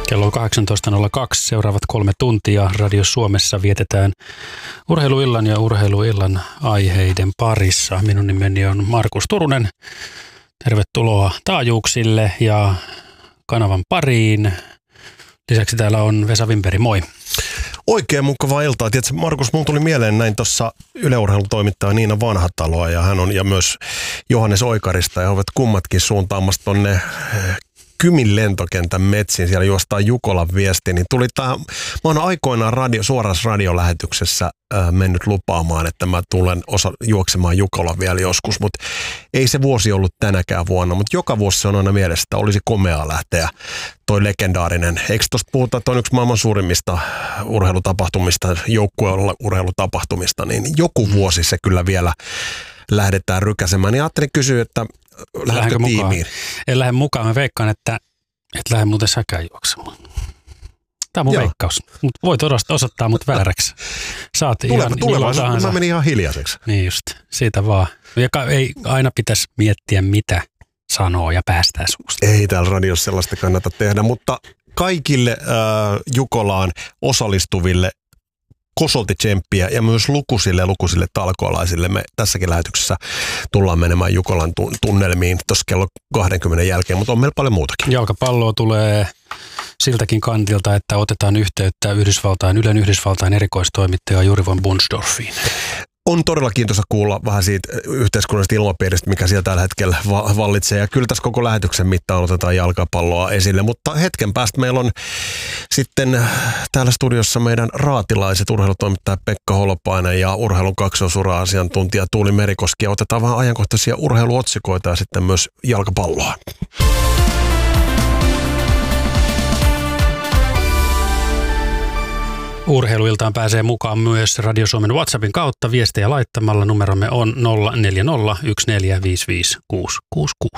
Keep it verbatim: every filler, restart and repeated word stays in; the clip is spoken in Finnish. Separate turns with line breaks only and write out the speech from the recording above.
Kello on kahdeksantoista nolla kaksi. Seuraavat kolme tuntia Radio Suomessa vietetään urheiluillan ja urheiluillan aiheiden parissa. Minun nimeni on Markus Turunen. Tervetuloa taajuuksille ja kanavan pariin. Lisäksi täällä on Vesa Wimperi, moi.
Oikein mukavaa iltaa. Tiedätkö, Markus, mulla tuli mieleen näin tuossa yleurheilutoimittaja Niina Vanhataloa ja hän on ja myös Johannes Oikarista ja ovat kummatkin suuntaamassa tonne Kymin lentokentän metsiin, siellä juostaa Jukolan viesti, niin tuli tämä, mä oon aikoinaan radio, suorassa radiolähetyksessä äh, mennyt lupaamaan, että mä tulen osa, juoksemaan Jukolan vielä joskus, mutta ei se vuosi ollut tänäkään vuonna, mutta joka vuosi se on aina mielessä, että olisi komeaa lähteä toi legendaarinen, eikö tuosta puhuta, että on yksi maailman suurimmista urheilutapahtumista, joukkueella urheilutapahtumista, niin joku vuosi se kyllä vielä lähdetään rykäsemään, niin ajattelin kysyä, että lähdekö tiimiin?
En lähde mukaan. Mä veikkaan, että et lähde muuten säkään juoksemaan. Tämä on mun Joo. veikkaus. Mut voit osoittaa mut vääräksi. Saat
Tuleva,
ihan
tulevaisuudessa mä menin ihan hiljaiseksi.
Niin just. Siitä vaan. Joka ei aina pitäisi miettiä, mitä sanoo ja päästää suusta.
Ei täällä radiossa sellaista kannata tehdä, mutta kaikille äh, Jukolaan osallistuville kosolti tsemppiä ja myös lukuisille lukuisille talkoolaisille. Me tässäkin lähetyksessä tullaan menemään Jukolan tunnelmiin tuossa kello kaksikymmentä jälkeen, mutta on meillä paljon muutakin.
Jalkapalloa tulee siltäkin kantilta, että otetaan yhteyttä Yhdysvaltain, Ylen Yhdysvaltain erikoistoimittaja Juri von Bunsdorfiin.
On todella kiintoista kuulla vähän siitä yhteiskunnallisesta ilmapiiristä, mikä siellä tällä hetkellä vallitsee. Ja kyllä tässä koko lähetyksen mittaan otetaan jalkapalloa esille. Mutta hetken päästä meillä on sitten täällä studiossa meidän raatilaiset urheilutoimittaja Pekka Holopainen ja urheilun kaksoisura-asiantuntija Tuuli Merikoski. Ja otetaan vähän ajankohtaisia urheiluotsikoita ja sitten myös jalkapalloa.
Urheiluiltaan pääsee mukaan myös Radio Suomen WhatsAppin kautta viestejä laittamalla. Numeromme on nolla neljä nolla yksi neljä viisi viisi kuusi kuusi kuusi.